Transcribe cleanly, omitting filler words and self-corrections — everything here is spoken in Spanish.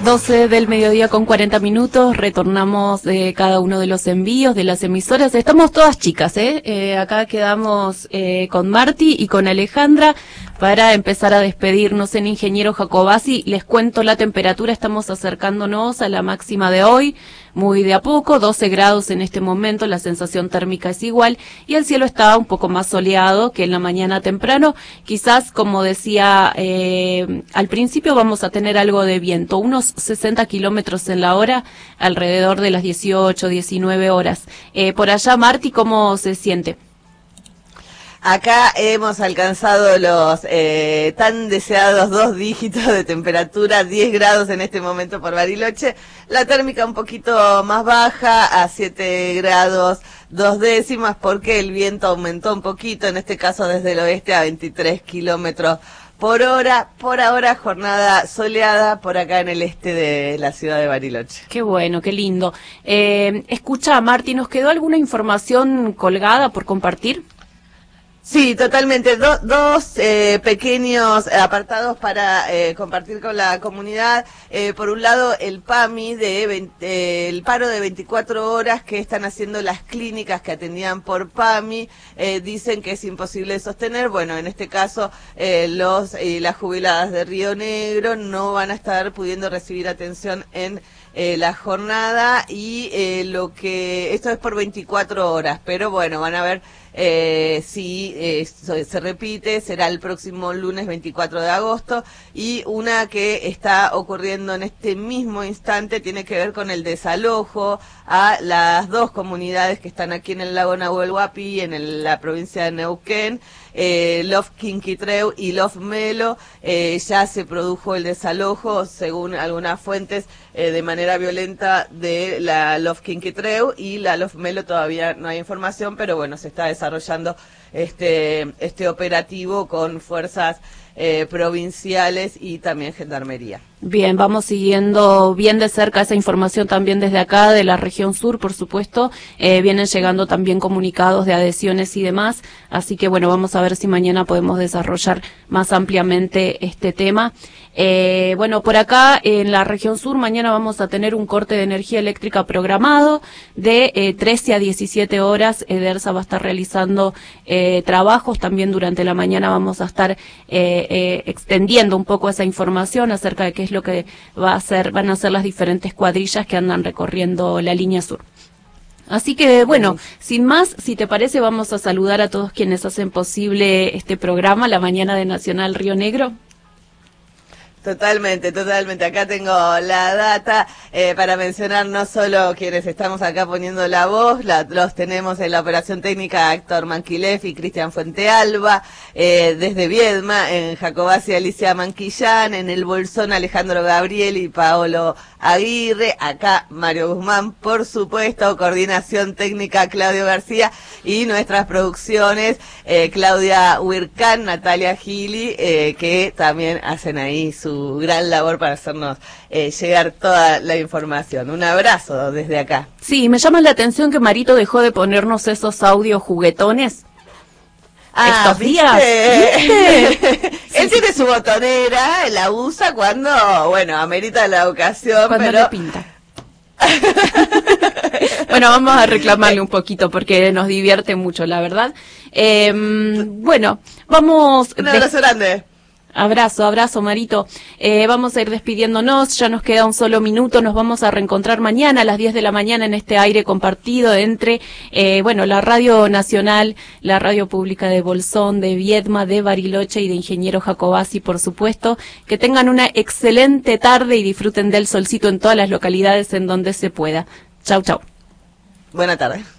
12 del mediodía con 40 minutos, retornamos de cada uno de los envíos de las emisoras. Estamos todas chicas, acá quedamos con Marti y con Alejandra para empezar a despedirnos en Ingeniero Jacobasi. Les cuento la temperatura, estamos acercándonos a la máxima de hoy, muy de a poco, 12 grados en este momento, la sensación térmica es igual y el cielo está un poco más soleado que en la mañana temprano. Quizás, como decía al principio, vamos a tener algo de viento, unos 60 kilómetros en la hora, alrededor de las 18, 19 horas. Por allá, Marti, ¿cómo se siente? Acá hemos alcanzado los tan deseados 2 dígitos de temperatura, 10 grados en este momento por Bariloche. La térmica un poquito más baja, a 7 grados 2 décimas, porque el viento aumentó un poquito, en este caso desde el oeste a 23 kilómetros por hora. Por ahora, jornada soleada por acá en el este de la ciudad de Bariloche. Qué bueno, qué lindo. Escucha, Marti, ¿nos quedó alguna información colgada por compartir? Sí, totalmente. Dos pequeños apartados para compartir con la comunidad. Por un lado, el PAMI, el paro de 24 horas que están haciendo las clínicas que atendían por PAMI, dicen que es imposible sostener. Bueno, en este caso, las jubiladas de Río Negro no van a estar pudiendo recibir atención en la jornada y esto es por 24 horas, pero bueno, van a ver si se repite, será el próximo lunes 24 de agosto, y una que está ocurriendo en este mismo instante tiene que ver con el desalojo a las 2 comunidades que están aquí en el lago Nahuel Huapi, en la provincia de Neuquén, Lof Quinquitreu y Lof Melo. Ya se produjo el desalojo, según algunas fuentes, de manera violenta de la Lof Quinquitreu, y la Lof Melo todavía no hay información, pero bueno, se está desarrollando este operativo con fuerzas provinciales y también gendarmería. Bien, vamos siguiendo bien de cerca esa información también desde acá, de la región sur, por supuesto. Vienen llegando también comunicados de adhesiones y demás, así que bueno, vamos a ver si mañana podemos desarrollar más ampliamente este tema. Bueno, por acá en la región sur mañana vamos a tener un corte de energía eléctrica programado de 13 a 17 horas. EDERSA va a estar realizando trabajos. También durante la mañana vamos a estar extendiendo un poco esa información acerca de qué es lo que van a hacer las diferentes cuadrillas que andan recorriendo la línea sur. Así que, bueno, sin más, si te parece, vamos a saludar a todos quienes hacen posible este programa, La Mañana de Nacional Río Negro. Totalmente. Acá tengo la data para mencionar no solo quienes estamos acá poniendo la voz, los tenemos en la operación técnica Héctor Manquilef y Cristian Fuentealba, desde Viedma, en Jacobasi Alicia Manquillán, en el Bolsón Alejandro Gabriel y Paolo Aguirre, acá Mario Guzmán, por supuesto, coordinación técnica Claudio García, y nuestras producciones Claudia Huircán, Natalia Gili, que también hacen ahí su gran labor para hacernos llegar toda la información. Un abrazo desde acá. Sí, me llama la atención que Marito dejó de ponernos esos audios juguetones. Estos días. ¿Viste? Él tiene su botonera, la usa cuando, bueno, amerita la ocasión, cuando pero le pinta. Bueno, vamos a reclamarle un poquito porque nos divierte mucho, la verdad. Bueno, vamos. Un abrazo grande. Abrazo, Marito. Vamos a ir despidiéndonos, ya nos queda un solo minuto, nos vamos a reencontrar mañana a las 10 de la mañana en este aire compartido entre, la Radio Nacional, la Radio Pública de Bolsón, de Viedma, de Bariloche y de Ingeniero Jacobasi, por supuesto. Que tengan una excelente tarde y disfruten del solcito en todas las localidades en donde se pueda. Chau. Buena tarde.